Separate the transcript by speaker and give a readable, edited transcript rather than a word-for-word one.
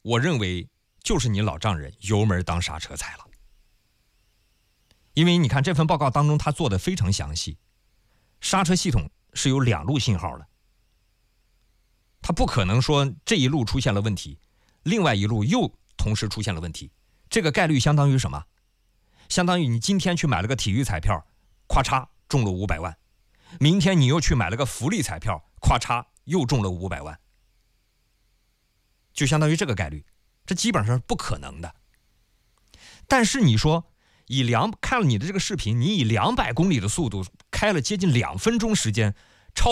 Speaker 1: 我认为就是你老丈人油门当刹车踩了。因为你看这份报告当中他做的非常详细，刹车系统是有2路信号的，他不可能说这一路出现了问题，另外一路又同时出现了问题。这个概率相当于什么？相当于你今天去买了个体育彩票，咵嚓中了500万，明天你又去买了个福利彩票，咵嚓又中了500万，就相当于这个概率，这基本上是不可能的。但是你说看了你的这个视频，你以200公里的速度开了接近2分钟时间，